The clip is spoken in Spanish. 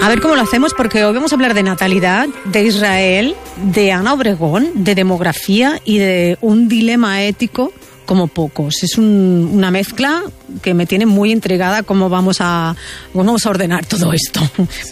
A ver cómo lo hacemos, porque hoy vamos a hablar de natalidad, de Israel, de Ana Obregón, de demografía y de un dilema ético como pocos. Es una mezcla que me tiene muy intrigada cómo vamos a ordenar todo esto.